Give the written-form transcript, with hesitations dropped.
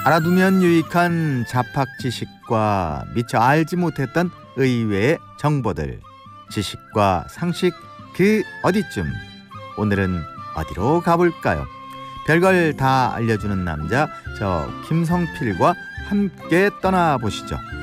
알아두면 유익한 잡학 지식과 미처 알지 못했던 의외의 정보들, 지식과 상식 그 어디쯤. 오늘은 어디로 가볼까요? 별걸 다 알려주는 남자, 저 김성필과 함께 떠나보시죠.